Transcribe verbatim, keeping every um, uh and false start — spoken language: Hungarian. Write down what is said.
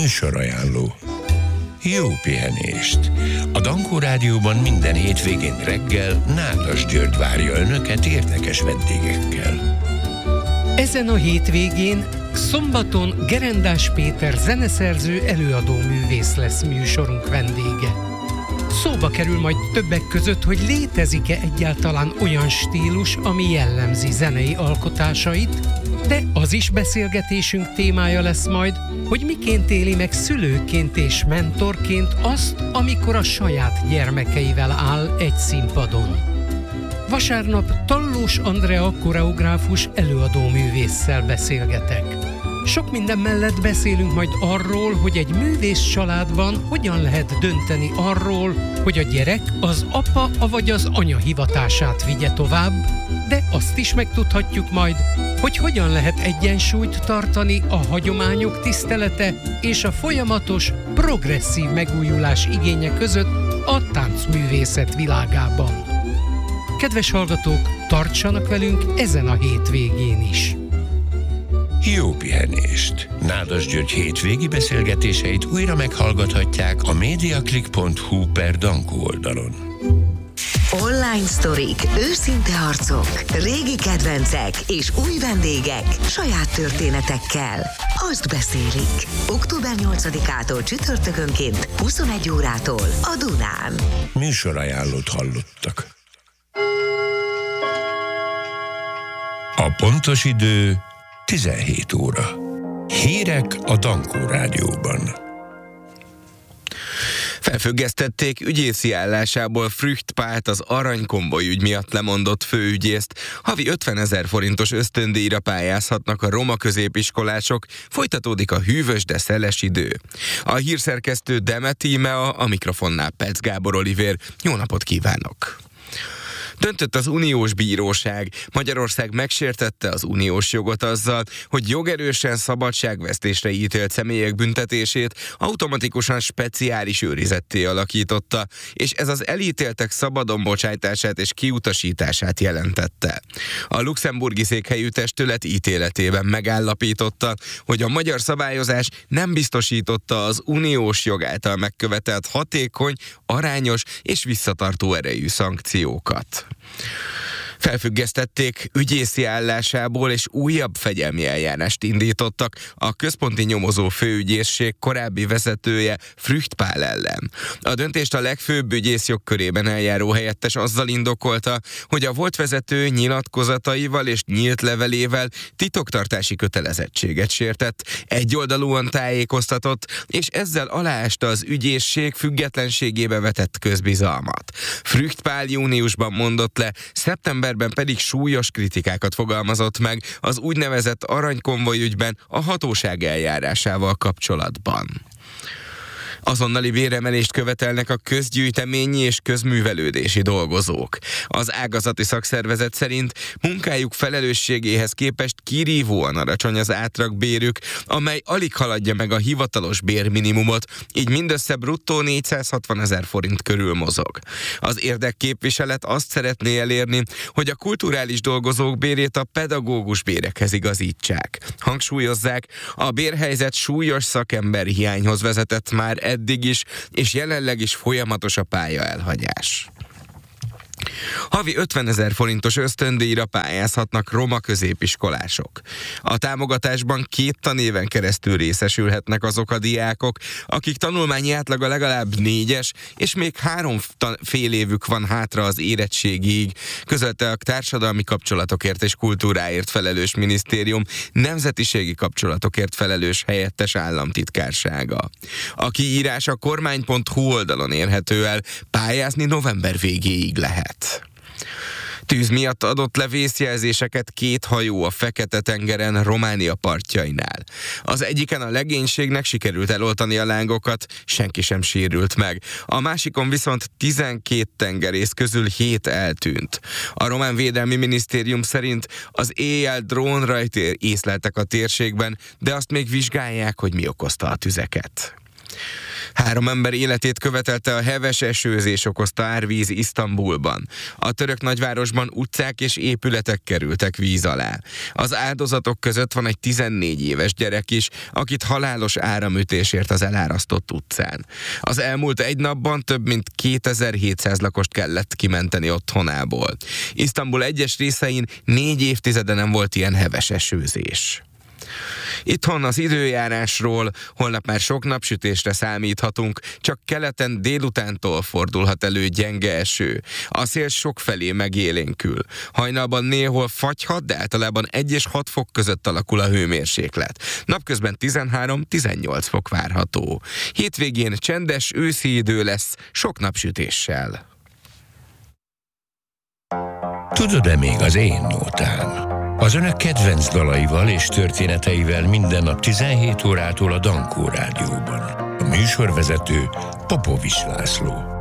Műsorajánló. Jó pihenést! A Dankó Rádióban minden hétvégén reggel Nádas György várja önöket érdekes vendégekkel. Ezen a hétvégén szombaton Gerendás Péter zeneszerző, előadó művész lesz műsorunk vendége. Szóba kerül majd többek között, hogy létezik-e egyáltalán olyan stílus, ami jellemzi zenei alkotásait, de az is beszélgetésünk témája lesz majd, hogy miként éli meg szülőként és mentorként azt, amikor a saját gyermekeivel áll egy színpadon. Vasárnap Tallós Andrea koreográfus előadó művésszel beszélgetek. Sok minden mellett beszélünk majd arról, hogy egy művész családban hogyan lehet dönteni arról, hogy a gyerek az apa vagy az anya hivatását vigye tovább, de azt is megtudhatjuk majd, hogy hogyan lehet egyensúlyt tartani a hagyományok tisztelete és a folyamatos, progresszív megújulás igénye között a táncművészet világában. Kedves hallgatók, tartsanak velünk ezen a hétvégén is! Jó pihenést! Nádas György hétvégi beszélgetéseit újra meghallgathatják a mediaclick pont hu per Dankó oldalon. Online sztorik, őszinte arcok, régi kedvencek és új vendégek saját történetekkel. Azt beszélik. október nyolcadikától csütörtökönként huszonegy órától a Dunán. Műsorajánlót hallottak. A pontos idő tizenhét óra. Hírek a Dankó Rádióban. Felfüggesztették ügyészi állásából Frücht Pált, az aranykonvoj ügy miatt lemondott főügyészt. Havi ötvenezer forintos ösztöndíjra pályázhatnak a roma középiskolások, folytatódik a hűvös, de szeles idő. A hírszerkesztő Demet Tímea, a mikrofonnál Perc Gábor Olivér. Jó napot kívánok! Döntött az uniós bíróság. Magyarország megsértette az uniós jogot azzal, hogy jogerősen szabadságvesztésre ítélt személyek büntetését automatikusan speciális őrizetté alakította, és ez az elítéltek szabadon bocsájtását és kiutasítását jelentette. A luxemburgi székhelyű testület ítéletében megállapította, hogy a magyar szabályozás nem biztosította az uniós jog által megkövetelt hatékony, arányos és visszatartó erejű szankciókat. Felfüggesztették ügyészi állásából, és újabb fegyelmi eljárást indítottak a központi nyomozó főügyészség korábbi vezetője Frücht Pál ellen. A döntést a legfőbb ügyész jogkörében eljáró helyettes azzal indokolta, hogy a volt vezető nyilatkozataival és nyílt levelével titoktartási kötelezettséget sértett, egyoldalúan tájékoztatott, és ezzel aláásta az ügyészség függetlenségébe vetett közbizalmat. Frücht Pál júniusban mondott le, szeptemberben pedig súlyos kritikákat fogalmazott meg az úgynevezett aranykonvoj ügyben a hatóság eljárásával kapcsolatban. Azonnali béremelést követelnek a közgyűjteményi és közművelődési dolgozók. Az ágazati szakszervezet szerint munkájuk felelősségéhez képest kirívóan alacsony az átlagbérük, amely alig haladja meg a hivatalos bérminimumot, így mindössze bruttó négyszázhatvanezer forint körül mozog. Az érdekképviselet azt szeretné elérni, hogy a kulturális dolgozók bérét a pedagógus bérekhez igazítsák. Hangsúlyozzák, a bérhelyzet súlyos szakemberhiányhoz vezetett már eddig is, és jelenleg is folyamatos a pályaelhagyás. Havi ötvenezer forintos ösztöndíjra pályázhatnak roma középiskolások. A támogatásban két tanéven keresztül részesülhetnek azok a diákok, akik tanulmányi átlaga legalább négyes, és még három fél évük van hátra az érettségig, közölte a Társadalmi Kapcsolatokért és Kultúráért felelős minisztérium nemzetiségi kapcsolatokért felelős helyettes államtitkársága. A kiírás a kormány pont hu oldalon érhető el, pályázni november végéig lehet. Tűz miatt adott le vészjelzéseket két hajó a Fekete-tengeren, Románia partjainál. Az egyiken a legénységnek sikerült eloltani a lángokat, senki sem sérült meg. A másikon viszont tizenkét tengerész közül hét eltűnt. A román védelmi minisztérium szerint az éjjel drónrajt észleltek a térségben, de azt még vizsgálják, hogy mi okozta a tüzeket. Három ember életét követelte a heves esőzés okozta árvíz Isztambulban. A török nagyvárosban utcák és épületek kerültek víz alá. Az áldozatok között van egy tizennégy éves gyerek is, akit halálos áramütésért az elárasztott utcán. Az elmúlt egy napban több mint kétezer-hétszáz lakost kellett kimenteni otthonából. Isztambul egyes részein négy évtizede nem volt ilyen heves esőzés. Itthon az időjárásról, holnap már sok napsütésre számíthatunk, csak keleten délutántól fordulhat elő gyenge eső. A szél sokfelé megélénkül. Hajnalban néhol fagyhat, de általában egy és hat fok között alakul a hőmérséklet. Napközben tizenhárom-tizennyolc fok várható. Hétvégén csendes őszi idő lesz, sok napsütéssel. Tudod-e még az én nótám? Az önök kedvenc dalaival és történeteivel minden nap tizenhét órától a Dankó Rádióban. A műsorvezető Popovics László.